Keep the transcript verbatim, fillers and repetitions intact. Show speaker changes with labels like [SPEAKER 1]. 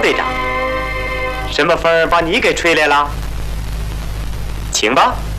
[SPEAKER 1] 队长，什么风把你给吹来了？请吧。